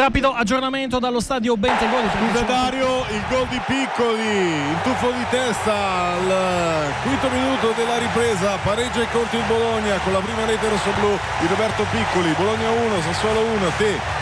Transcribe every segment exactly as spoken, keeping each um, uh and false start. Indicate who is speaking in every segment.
Speaker 1: rapido aggiornamento dallo stadio Bentegodi.
Speaker 2: Scusa Dario, il gol di Piccoli, il tuffo di testa al quinto minuto della ripresa, pareggia i conti il Bologna con la prima rete rossoblù di Roberto Piccoli. Bologna uno, Sassuolo uno. Te.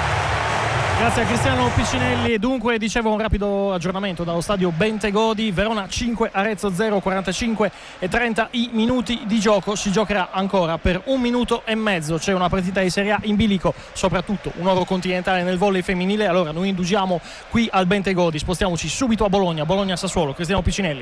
Speaker 1: Grazie a Cristiano Piccinelli. Dunque, dicevo, un rapido aggiornamento dallo stadio Bentegodi. Verona cinque, Arezzo zero, quarantacinque e trenta i minuti di gioco. Si giocherà ancora per un minuto e mezzo. C'è una partita di Serie A in bilico, soprattutto un oro continentale nel volley femminile. Allora noi indugiamo qui al Bentegodi, spostiamoci subito a Bologna, Bologna-Sassuolo. Cristiano Piccinelli.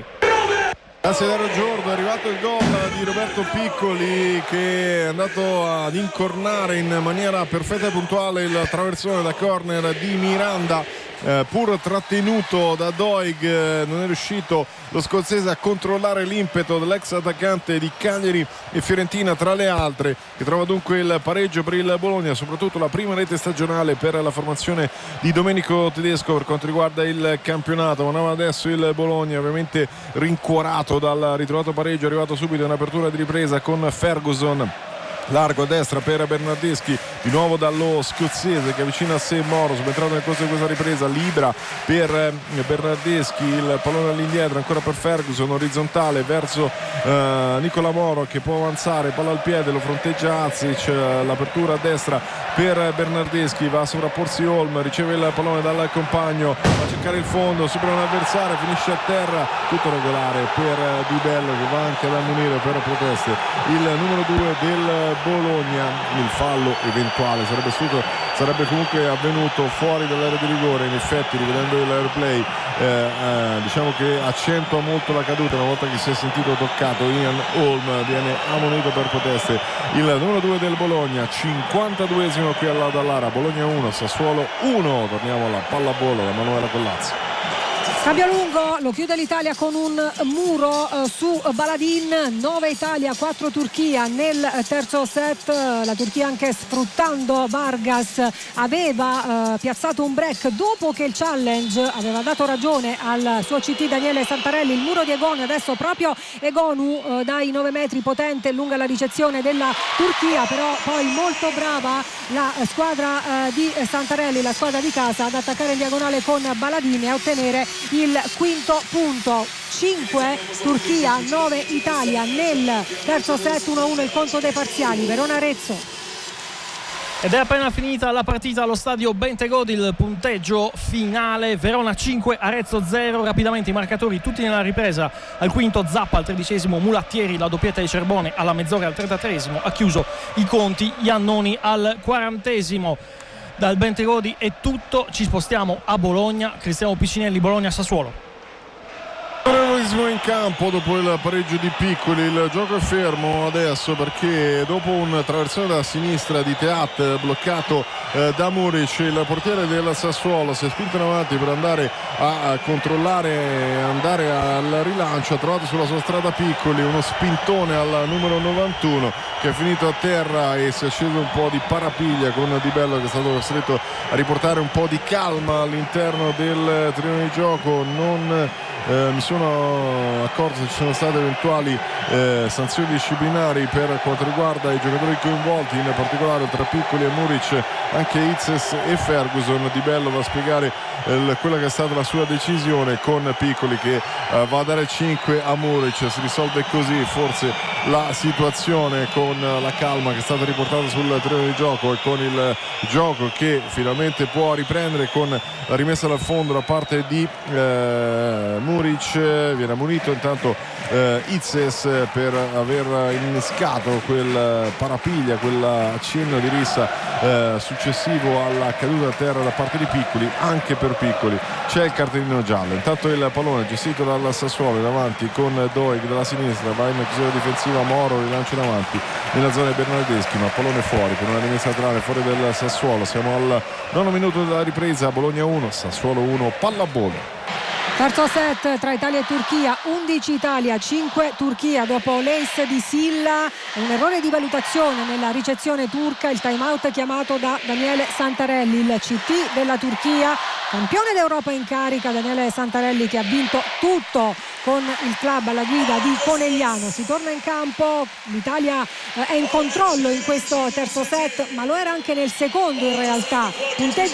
Speaker 2: Grazie Dario Giordo, è arrivato il gol di Roberto Piccoli che è andato ad incornare in maniera perfetta e puntuale il traversone da corner di Miranda, eh, pur trattenuto da Doig. Eh, non è riuscito lo scozzese a controllare l'impeto dell'ex attaccante di Cagliari e Fiorentina tra le altre, che trova dunque il pareggio per il Bologna, soprattutto la prima rete stagionale per la formazione di Domenico Tedesco per quanto riguarda il campionato. Manava adesso il Bologna, ovviamente rincuorato dal ritrovato pareggio, è arrivato subito in apertura di ripresa con Ferguson, largo a destra per Bernardeschi, di nuovo dallo scozzese che avvicina a sé Moro, subentrato nel corso di questa ripresa, libera per Bernardeschi, il pallone all'indietro ancora per Ferguson, orizzontale verso uh, Nicola Moro che può avanzare, palla al piede, lo fronteggia Azic, l'apertura a destra per Bernardeschi, va a sovrapporsi Holm, riceve il pallone dal compagno, va a cercare il fondo, supera un avversario, finisce a terra, tutto regolare per Di Bello che va anche ad ammonire per proteste il numero due del Bologna. Il fallo eventuale sarebbe stato, sarebbe comunque avvenuto fuori dall'area di rigore. In effetti, rivedendo il replay, eh, eh, diciamo che accentua molto la caduta. Una volta che si è sentito toccato, Ian Holm viene ammonito per proteste. Il numero due del Bologna, cinquantaduesimo qui alla Dallara. Bologna uno, Sassuolo uno. Torniamo alla pallavolo da Manuela Collazzi.
Speaker 3: Cambio lungo, lo chiude l'Italia con un muro eh, su Baladin. Nove Italia, quattro Turchia nel terzo set. La Turchia, anche sfruttando Vargas, aveva eh, piazzato un break dopo che il challenge aveva dato ragione al suo C T Daniele Santarelli. Il muro di Egonu, adesso proprio Egonu eh, dai nove metri, potente, lunga la ricezione della Turchia, però poi molto brava la squadra eh, di Santarelli, la squadra di casa, ad attaccare in diagonale con Baladin e a ottenere il quinto punto. Cinque Turchia, nove Italia nel terzo set. Uno a uno il conto dei parziali. Verona Arezzo.
Speaker 1: Ed è appena finita la partita allo stadio Bentegodi, il punteggio finale: Verona cinque, Arezzo zero. Rapidamente i marcatori tutti nella ripresa. Al quinto Zappa, al tredicesimo Mulattieri, la doppietta di Cerbone alla mezz'ora, al trentatreesimo ha chiuso i conti Iannoni al quarantesimo. Dal Bentegodi è tutto, ci spostiamo a Bologna. Cristiano Piccinelli, Bologna-Sassuolo.
Speaker 2: In campo dopo il pareggio di Piccoli, il gioco è fermo adesso perché dopo un traversone da sinistra di Teat bloccato eh, da Muric, il portiere del Sassuolo si è spinto in avanti per andare a, a controllare, andare al rilancio, ha trovato sulla sua strada Piccoli, uno spintone al numero novantuno che è finito a terra e si è sceso un po' di parapiglia con Di Bello che è stato costretto a riportare un po' di calma all'interno del terreno di gioco. Non eh, mi sono accorto se ci sono state eventuali eh, sanzioni disciplinari per quanto riguarda i giocatori coinvolti, in particolare tra Piccoli e Muric anche Itzes e Ferguson. Di Bello va a spiegare eh, quella che è stata la sua decisione con Piccoli che eh, va a dare cinque a Muric. Si risolve così forse la situazione con la calma che è stata riportata sul terreno di gioco e con il gioco che finalmente può riprendere con la rimessa dal fondo da parte di eh, Muric. Viene ammonito intanto eh, Itzes per aver innescato quel parapiglia, quell'accenno di rissa eh, successivo alla caduta a terra da parte di Piccoli. Anche per Piccoli c'è il cartellino giallo. Intanto il pallone gestito dal Sassuolo in avanti con Doig dalla sinistra, va in chiusura difensiva, Moro rilancia in avanti nella zona di Bernardeschi, ma pallone fuori per una rimessa laterale fuori del Sassuolo. Siamo al nono minuto della ripresa. Bologna uno, Sassuolo uno, pallavolo.
Speaker 3: Terzo set tra Italia e Turchia. Undici Italia, cinque Turchia dopo l'ace di Silla, un errore di valutazione nella ricezione turca, il time out chiamato da Daniele Santarelli. Il C T della Turchia, campione d'Europa in carica, Daniele Santarelli, che ha vinto tutto con il club alla guida di Conegliano. Si torna in campo, l'Italia è in controllo in questo terzo set, ma lo era anche nel secondo in realtà. Punteggio